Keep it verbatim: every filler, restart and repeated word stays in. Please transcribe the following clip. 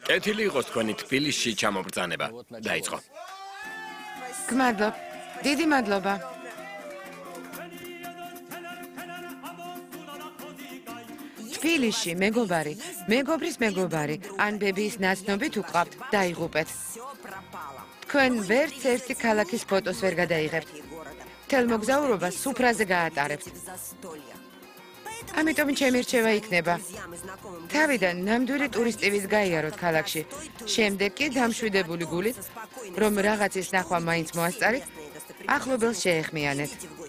კეთილი იყოს თქვენი თბილისში ჩამობრძანება. დაიწყო. გმადლობ. დიდი მადლობა. თბილისში მეგობარი, მეგობრის მეგობარი, ან ბებიის ნაცნობით უყავთ, დაიღუპეთ. თქვენ ვერც ერთი ქალაქის ფოტოს ვერ გადაიღებთ. მთელ მოგზაურობას სუფრაზე გაატარებთ. ამიტომ ჩემი რჩევა იქნება. თავიდან ნამდვილი ტურისტი ვის გაიაროთ ქალაქში. შემდეგ კი დამშვიდებული გულით, რომ რაღაცის ნახვა მაინც მოასწარით, ახლობელს შეეხმიანეთ.